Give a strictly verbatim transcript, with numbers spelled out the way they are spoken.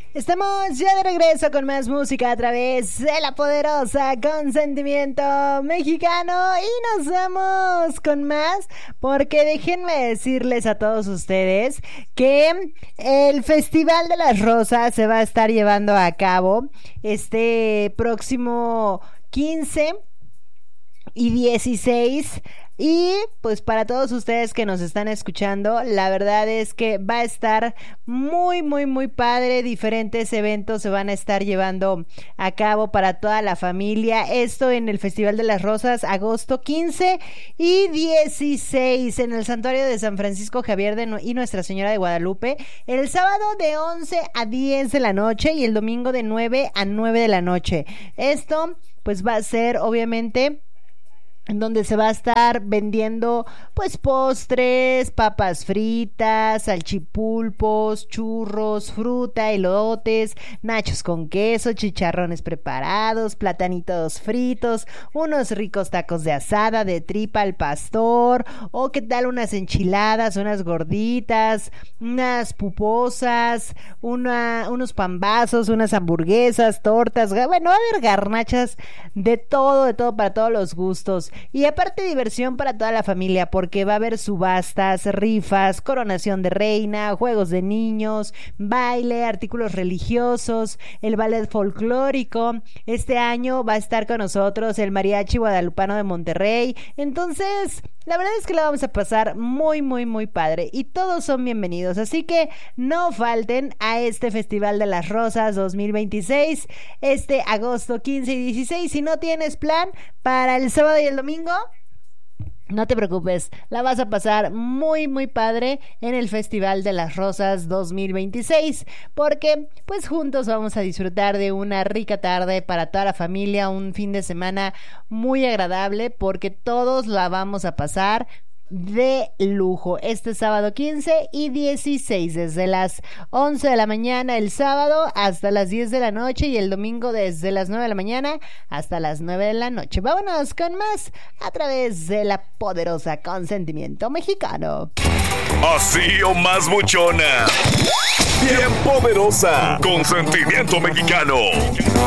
Estamos ya de regreso con más música a través de la poderosa Consentimiento Mexicano y nos vamos con más porque déjenme decirles a todos ustedes que el Festival de las Rosas se va a estar llevando a cabo este próximo quince y dieciséis. Y pues para todos ustedes que nos están escuchando, la verdad es que va a estar muy muy muy padre. Diferentes eventos se van a estar llevando a cabo para toda la familia. Esto en el Festival de las Rosas, agosto quince y dieciséis, en el Santuario de San Francisco Javier de y Nuestra Señora de Guadalupe. El sábado de once a diez de la noche y el domingo de nueve a nueve de la noche. Esto pues va a ser obviamente donde se va a estar vendiendo pues postres, papas fritas, salchipulpos, churros, fruta, elotes, nachos con queso, chicharrones preparados, platanitos fritos, unos ricos tacos de asada, de tripa al pastor, o qué tal unas enchiladas, unas gorditas, unas puposas, una, unos pambazos, unas hamburguesas, tortas, bueno, va a haber garnachas de todo, de todo para todos los gustos. Y aparte diversión para toda la familia porque va a haber subastas, rifas, coronación de reina, juegos de niños, baile, artículos religiosos, el ballet folclórico. Este año va a estar con nosotros el Mariachi Guadalupano de Monterrey. Entonces, la verdad es que la vamos a pasar muy, muy, muy padre y todos son bienvenidos. Así que no falten a este Festival de las Rosas dos mil veintiséis, este agosto quince y dieciséis. Si no tienes plan para el sábado y el domingo, no te preocupes, la vas a pasar muy muy padre en el Festival de las Rosas dos mil veintiséis, porque pues juntos vamos a disfrutar de una rica tarde para toda la familia, un fin de semana muy agradable porque todos la vamos a pasar de lujo este sábado quince y dieciséis, desde las once de la mañana el sábado hasta las diez de la noche y el domingo desde las nueve de la mañana hasta las nueve de la noche. Vámonos con más a través de la poderosa Consentimiento Mexicano. Así o más buchona, bien poderosa, Consentimiento Mexicano.